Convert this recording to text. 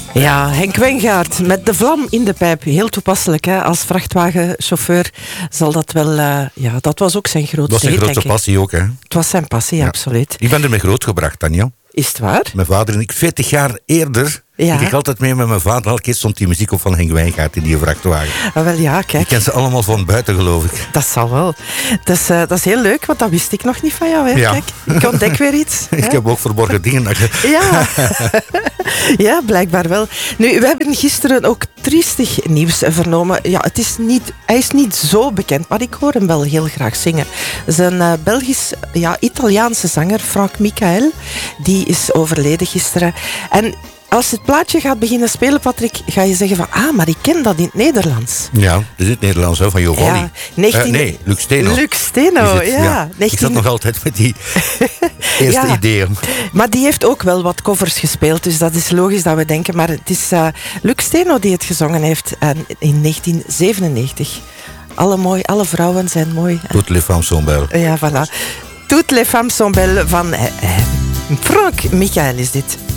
Ja, Henk Wijngaard met de vlam in de pijp. Heel toepasselijk, hè? Als vrachtwagenchauffeur zal dat wel... dat was ook zijn grootste Dat was zijn grootste passie ook, hè? Het was zijn passie, ja. Absoluut. Ik ben ermee grootgebracht, Tanja. Is het waar? Mijn vader en ik, 40 jaar eerder... Ja. Ik ging altijd mee met mijn vader. Elke keer stond die muziek op van Henk Wijngaard in die vrachtwagen. Ah, wel ja, kijk. Ik ken ze allemaal van buiten, geloof ik. Dat zal wel. Dat is heel leuk, want dat wist ik nog niet van jou. Hè? Ja. Kijk, ik ontdek weer iets. Ik heb ook verborgen dingen. Ja. Ja, blijkbaar wel. Nu, we hebben gisteren ook triestig nieuws vernomen. Ja, hij is niet zo bekend, maar ik hoor hem wel heel graag zingen. Zijn Italiaanse zanger, Frank Michael, die is overleden gisteren. En als het plaatje gaat beginnen spelen, Patrick, ga je zeggen van... maar ik ken dat in het Nederlands. Ja, dat is het Nederlands, hè, van Giovanni. Ja, Lux Steno. Lux Steno, ja. Ik zat nog altijd met die eerste ideeën. Maar die heeft ook wel wat covers gespeeld, dus dat is logisch dat we denken. Maar het is Lux Steno die het gezongen heeft in 1997. Alle vrouwen zijn mooi. Toutes les femmes sont belles. Ja, voilà. Toutes les femmes sont belles van Frank Michael is dit.